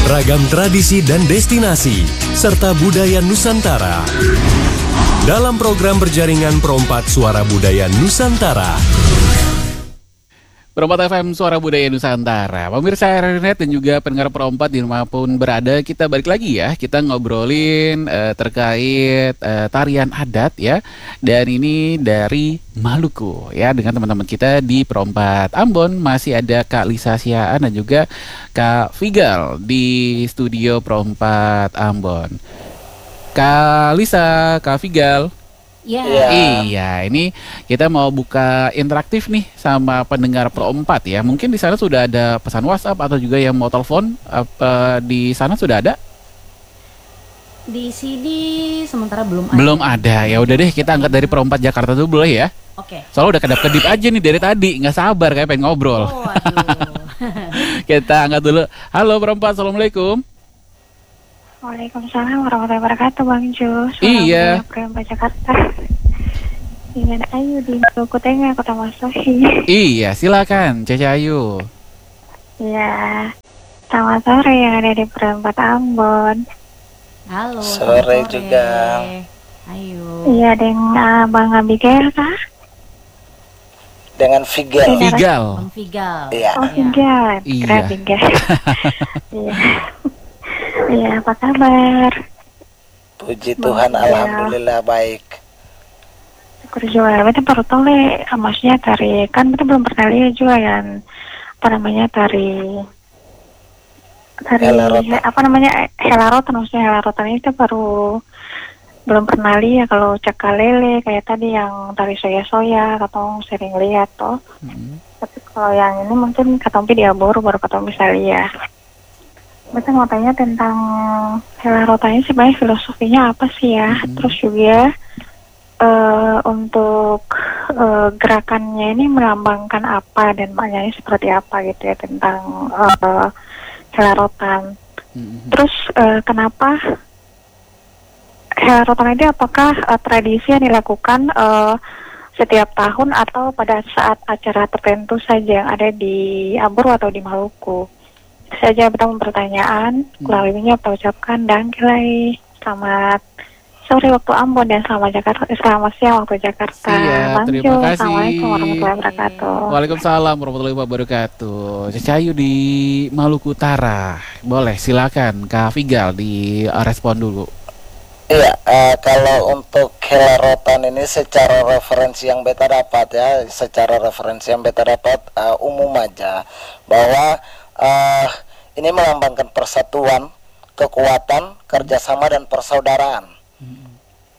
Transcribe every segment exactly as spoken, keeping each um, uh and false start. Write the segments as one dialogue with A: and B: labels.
A: Ragam tradisi dan destinasi, serta budaya Nusantara. Dalam program berjaringan Perompat Suara Budaya Nusantara.
B: Perompat F M Suara Budaya Nusantara. Pemirsa Internet dan juga pendengar Perompat di mana pun berada, kita balik lagi ya. Kita ngobrolin uh, terkait uh, tarian adat ya. Dan ini dari Maluku ya, dengan teman-teman kita di Perompat Ambon. Masih ada Kak Lisa Siaan dan juga Kak Figal di studio Perompat Ambon. Kak Lisa, Kak Figal.
C: Ya.
B: Iya, ini kita mau buka interaktif nih sama pendengar Perompat ya. Mungkin di sana sudah ada pesan WhatsApp atau juga yang mau telepon, apa di sana sudah ada?
C: Di sini sementara belum ada.
B: Belum ada. Ya udah deh, kita angkat dari Perompat Jakarta dulu boleh ya?
C: Oke.
B: Soalnya udah kedap-kedip aja nih dari tadi, nggak sabar kayak pengen ngobrol.
C: Oh, aduh.
B: Kita angkat dulu. Halo Perompat, assalamualaikum.
D: Waalaikumsalam warahmatullahi wabarakatuh, Bang Jo.
B: Iya.
D: Perompat Jakarta. Dengan Ayu di Maluku Tengah, Kota Masohi.
B: Iya, silakan, Cece Ayu.
D: Iya. Selamat sore yang ada di Perompat Ambon.
C: Halo.
E: Sore, sore juga.
C: Ayo.
D: Iya, dengan Bang Abigail kah?
E: Dengan Figal.
B: Figal.
C: Bang Figal.
E: Iya.
D: Oh, Figal.
B: Iya.
D: Keren Figal. Iya. Iya, apa kabar?
E: Puji Tuhan, alhamdulillah baik.
D: Syukur juga. Beta baru tahu le, maksudnya tari, kan beta belum pernah lihat juga yang apa namanya tari tari
E: Helarotan.
D: apa namanya helarotan, maksudnya helarotan itu baru belum pernah lihat. Kalau cakalele kayak tadi yang tari soya-soya katong sering lihat toh. Hmm. Tapi kalau yang ini mungkin katong di Aboro baru katong bisa lihat. Beta mau tanya tentang helarotan ini sebenarnya filosofinya apa sih ya? Hmm. Terus juga uh, untuk uh, gerakannya ini melambangkan apa dan maknanya seperti apa gitu ya tentang uh, helarotan. Hmm. Terus uh, kenapa helarotan ini apakah uh, tradisi yang dilakukan uh, setiap tahun atau pada saat acara tertentu saja yang ada di Aboro atau di Maluku? Saja bertemu pertanyaan, melalui apa ucapkan dan kilai selamat sore waktu Ambon dan selamat Jakarta, selamat siang waktu Jakarta.
B: Siap,
D: Bang
B: terima
D: Jo,
B: kasih.
D: Assalamualaikum warahmatullahi wabarakatuh.
B: Waalaikumsalam warahmatullahi wabarakatuh. Cece Ayu di Maluku Utara, boleh silakan Kak Figal di respon dulu.
E: Iya, uh, kalau untuk helarotan ini secara referensi yang beta dapat ya, secara referensi yang beta dapat uh, umum aja bahwa Uh, ini melambangkan persatuan, kekuatan, kerjasama dan persaudaraan. Hmm.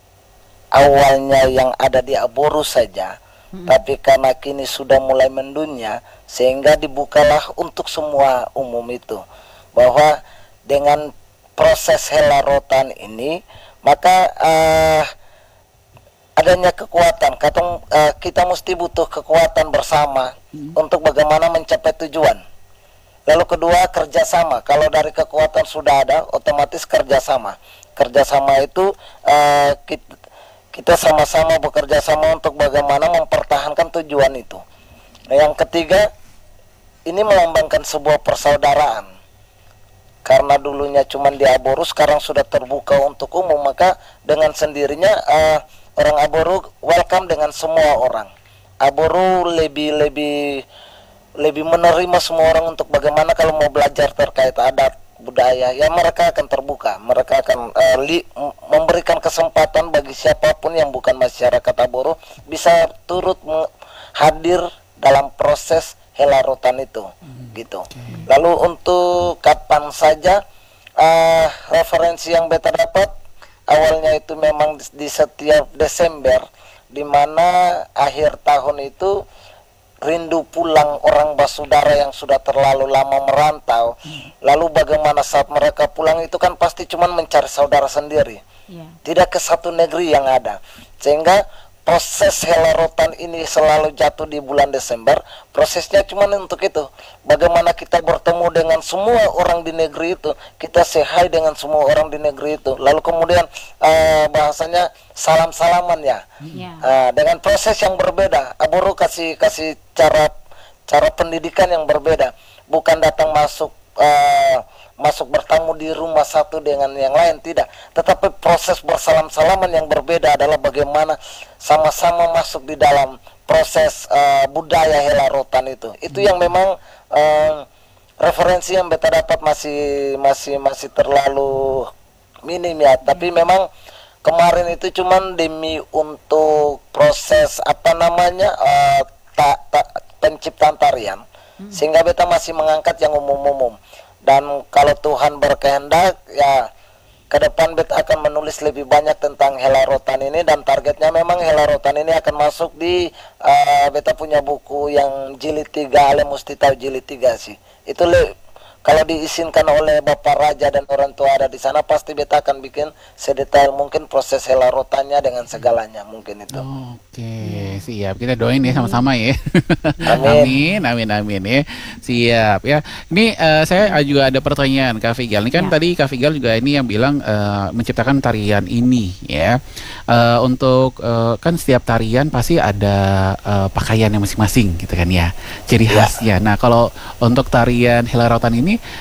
E: Awalnya yang ada di Aboro saja, hmm. tapi karena kini sudah mulai mendunia, sehingga dibukalah untuk semua umum itu. Bahwa dengan proses helarotan ini, maka uh, adanya kekuatan. Katong, uh, kita mesti butuh kekuatan bersama hmm. untuk bagaimana mencapai tujuan. Lalu kedua, kerjasama. Kalau dari kekuatan sudah ada, otomatis kerjasama. Kerjasama itu uh, kita, kita sama-sama bekerja sama untuk bagaimana mempertahankan tujuan itu. Nah, yang ketiga, ini melambangkan sebuah persaudaraan. Karena dulunya cuma di Aboro, sekarang sudah terbuka untuk umum, maka dengan sendirinya uh, orang Aboro welcome dengan semua orang. Aboro lebih lebih lebih menerima semua orang untuk bagaimana kalau mau belajar terkait adat budaya, ya mereka akan terbuka, mereka akan uh, li, memberikan kesempatan bagi siapapun yang bukan masyarakat Aboro bisa turut hadir dalam proses helarotan itu, hmm. gitu. Okay. Lalu untuk kapan saja uh, referensi yang beta dapat awalnya itu memang di, di setiap Desember, di mana akhir tahun itu rindu pulang orang basudara yang sudah terlalu lama merantau. Hmm. Lalu bagaimana saat mereka pulang itu kan pasti cuma mencari saudara sendiri, yeah. tidak ke satu negeri yang ada. Sehingga proses helarotan ini selalu jatuh di bulan Desember. Prosesnya cuma untuk itu, bagaimana kita bertemu dengan semua orang di negeri itu, kita say hi dengan semua orang di negeri itu. Lalu kemudian uh, bahasanya salam-salaman ya, yeah. uh, dengan proses yang berbeda. Aboro kasih kasih cara cara pendidikan yang berbeda, bukan datang masuk uh, masuk bertamu di rumah satu dengan yang lain, tidak. Tetapi proses bersalam-salaman yang berbeda adalah bagaimana sama-sama masuk di dalam proses uh, budaya Hela Rotan itu. Itu yang memang uh, referensi yang beta dapat masih masih masih terlalu minim ya. Tapi memang kemarin itu cuman demi untuk proses apa namanya uh, ta, ta, penciptaan tarian, sehingga beta masih mengangkat yang umum-umum. Dan kalau Tuhan berkehendak ya ke depan beta akan menulis lebih banyak tentang Hela Rotan ini, dan targetnya memang Hela Rotan ini akan masuk di uh, beta punya buku yang jilid tiga. Ale mesti tahu jilid tiga sih. Itu le kalau diizinkan oleh Bapak Raja dan orang tua ada di sana, pasti beta akan bikin sedetail mungkin proses Hela Rotannya dengan segalanya mungkin itu.
B: Oke, siap. Kita doain ya sama-sama ya.
E: Amin.
B: amin, amin, amin ya. Siap ya. Ini uh, saya juga ada pertanyaan Kak Figal. Ini kan
C: Ya.
B: tadi Kak Figal juga ini yang bilang uh, menciptakan tarian ini ya. Uh, untuk uh, kan setiap tarian pasti ada uh, pakaiannya masing-masing gitu kan ya. Ciri
E: Ya.
B: khasnya. Nah, kalau untuk tarian Hela Rotan ini